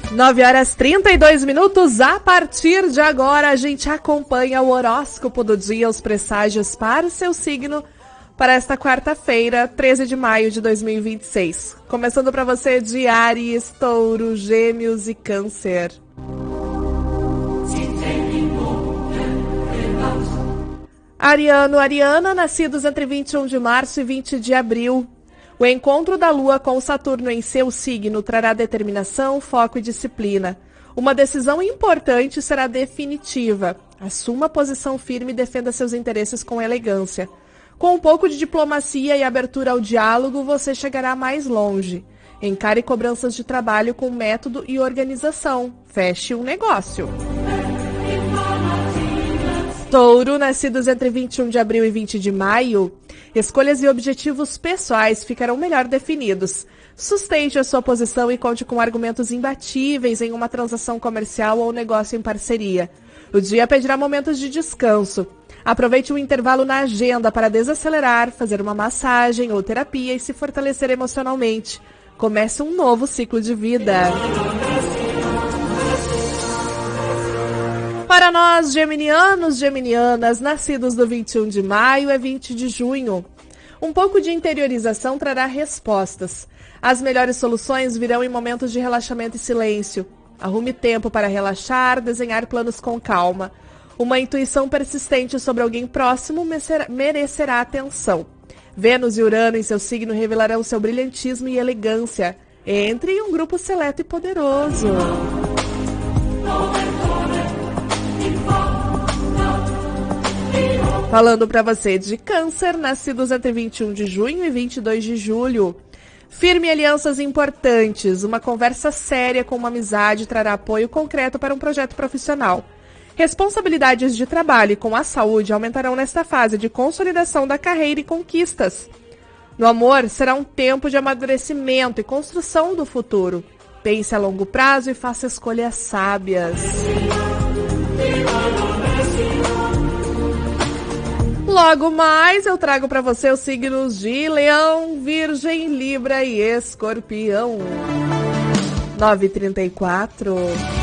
9h32. A partir de agora, a gente acompanha o horóscopo do dia, os presságios para o seu signo para esta quarta-feira, 13 de maio de 2026. Começando para você de Áries, Touro, Gêmeos e Câncer. Ariano, Ariana, nascidos entre 21 de março e 20 de abril. O encontro da Lua com Saturno em seu signo trará determinação, foco e disciplina. Uma decisão importante será definitiva. Assuma posição firme e defenda seus interesses com elegância. Com um pouco de diplomacia e abertura ao diálogo, você chegará mais longe. Encare cobranças de trabalho com método e organização. Feche um negócio. Touro, nascidos entre 21 de abril e 20 de maio, escolhas e objetivos pessoais ficarão melhor definidos. Sustente a sua posição e conte com argumentos imbatíveis em uma transação comercial ou negócio em parceria. O dia pedirá momentos de descanso. Aproveite o intervalo na agenda para desacelerar, fazer uma massagem ou terapia e se fortalecer emocionalmente. Comece um novo ciclo de vida. Para nós, geminianos, geminianas, nascidos do 21 de maio a 20 de junho, um pouco de interiorização trará respostas. As melhores soluções virão em momentos de relaxamento e silêncio. Arrume tempo para relaxar, desenhar planos com calma. Uma intuição persistente sobre alguém próximo merecerá atenção. Vênus e Urano em seu signo revelarão seu brilhantismo e elegância. Entre em um grupo seleto e poderoso. Falando para você de Câncer, nascidos entre 21 de junho e 22 de julho. Firme alianças importantes, uma conversa séria com uma amizade trará apoio concreto para um projeto profissional. Responsabilidades de trabalho e com a saúde aumentarão nesta fase de consolidação da carreira e conquistas. No amor, será um tempo de amadurecimento e construção do futuro. Pense a longo prazo e faça escolhas sábias. Logo mais, eu trago para você os signos de Leão, Virgem, Libra e Escorpião. 9h34.